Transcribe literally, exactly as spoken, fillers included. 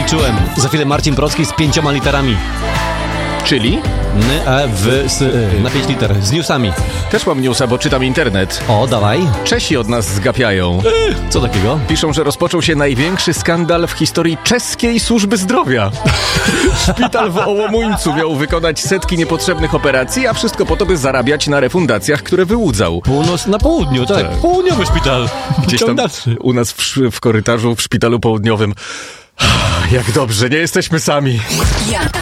Czułem. Za chwilę Marcin Procki z pięcioma literami. Czyli? N, E, W, S, Y. Na pięć liter. Z newsami. Też mam newsa, bo czytam internet. O, dawaj. Czesi od nas zgapiają. Co takiego? Piszą, że rozpoczął się największy skandal w historii czeskiej służby zdrowia. Szpital w Ołomuńcu miał wykonać setki niepotrzebnych operacji, a wszystko po to, by zarabiać na refundacjach, które wyłudzał. Północ na południu, tak. Tak. Południowy szpital. Gdzieś tam u nas w, w korytarzu w szpitalu południowym. Jak dobrze, nie jesteśmy sami.